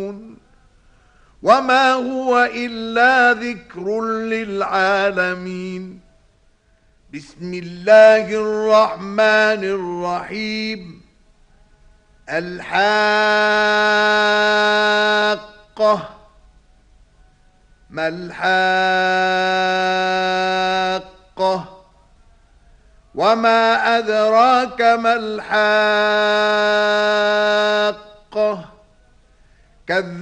وما هو إلا ذكر للعالمين. بسم الله الرحمن الرحيم. الحاقة. ما الحاقة؟ وما أدراك ما الحاقة؟